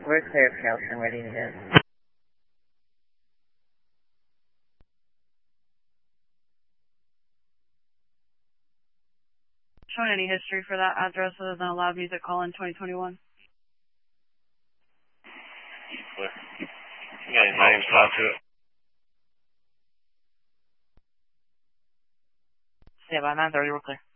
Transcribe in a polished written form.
We're clear, Kelson, ready to go. Showing any history for that address other than a loud music call in 2021? Clear. You got any names tied to it? Yeah, by 9:30, we're clear.